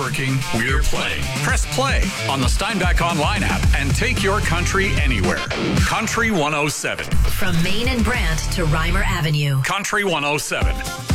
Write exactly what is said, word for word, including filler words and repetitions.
working, we're playing. Press play on the Steinbach Online app and take your country anywhere. Country one oh seven. From Main and Brant to Reimer Avenue. Country one oh seven.